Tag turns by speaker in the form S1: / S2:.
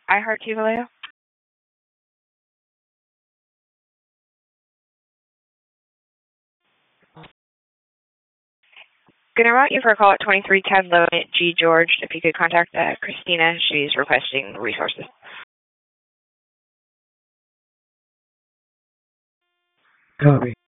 S1: iHeart Vallejo. Gonna route you for a call at 2310 Low G George. If you could contact Christina, she's requesting resources.
S2: Copy.